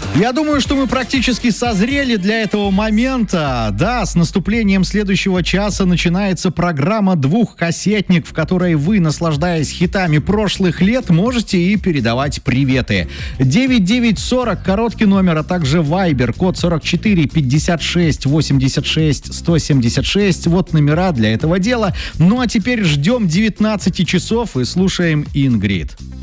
Я думаю, что мы практически созрели для этого момента. Да, с наступлением следующего часа начинается программа «Двухкассетник», в которой вы, наслаждаясь хитами прошлых лет, можете и передавать приветы. 9940, короткий номер, а также Viber, код 44 56 86 176. Вот номера для этого дела. Ну а теперь ждем 19 часов и слушаем Ингрид.